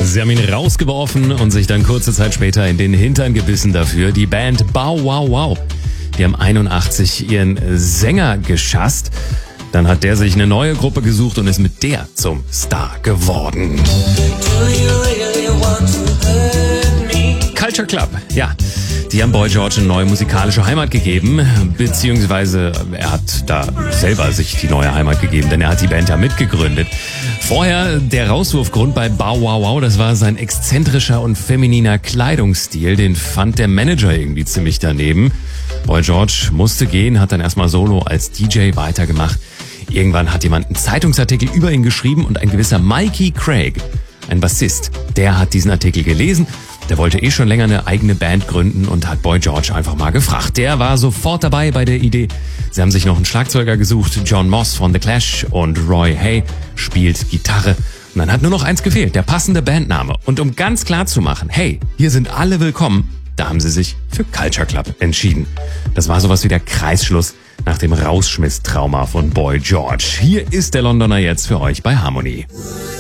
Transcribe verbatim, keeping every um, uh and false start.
Sie haben ihn rausgeworfen und sich dann kurze Zeit später in den Hintern gebissen dafür. Die Band Bow Wow Wow. Die haben einundachtzig ihren Sänger geschasst. Dann hat der sich eine neue Gruppe gesucht und ist mit der zum Star geworden. Culture Club, ja. Die haben Boy George eine neue musikalische Heimat gegeben, beziehungsweise er hat da selber sich die neue Heimat gegeben, denn er hat die Band ja mitgegründet. Vorher der Rauswurfgrund bei Bow Wow Wow, das war sein exzentrischer und femininer Kleidungsstil, den fand der Manager irgendwie ziemlich daneben. Boy George musste gehen, hat dann erstmal solo als D J weitergemacht. Irgendwann hat jemand einen Zeitungsartikel über ihn geschrieben und ein gewisser Mikey Craig, ein Bassist, der hat diesen Artikel gelesen. Der wollte eh schon länger eine eigene Band gründen und hat Boy George einfach mal gefragt. Der war sofort dabei bei der Idee. Sie haben sich noch einen Schlagzeuger gesucht, John Moss von The Clash, und Roy Hay spielt Gitarre. Und dann hat nur noch eins gefehlt, der passende Bandname. Und um ganz klar zu machen, hey, hier sind alle willkommen, da haben sie sich für Culture Club entschieden. Das war sowas wie der Kreisschluss nach dem Rausschmiss-Trauma von Boy George. Hier ist der Londoner jetzt für euch bei Harmony.